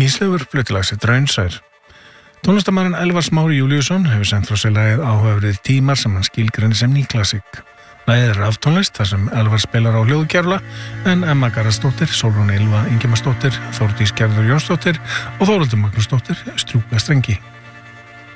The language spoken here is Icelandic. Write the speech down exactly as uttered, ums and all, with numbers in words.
Ísleifur flutti lag sitt Raunsær. Tónlistarmaðurinn Elvar Smári Júlíusson hefur sent frá sér lagið Áhugaverðir tímar sem hann skilgreinir sem nýklassík. Lagið er raftónlist þar sem Elvar spilar á hljóðgervla en Emma Garðarsdóttir, Sólrún Ylva Ingimarsdóttir, Þórdís Gerður Jónsdóttir og Þórhildur Magnúsdóttir strjúka strengi.